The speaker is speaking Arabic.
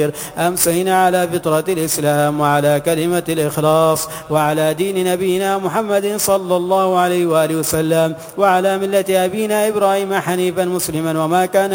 أمسينا على فطرة الإسلام وعلى كلمة الإخلاص وعلى دين نبينا محمد صلى الله عليه وآله وسلم وعلى ملة أبينا إبراهيم حنيفا مسلما وما كان